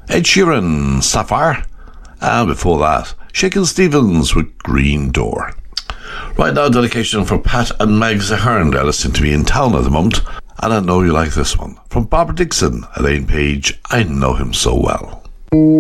Ed Sheeran, Sapphire. And before that, Shakin' Stevens with Green Door. Right now, dedication for Pat and Megs Ahern. They're listening to me in town at the moment, and I know you like this one. From Barbara Dixon, Elaine Page, I Know Him So Well.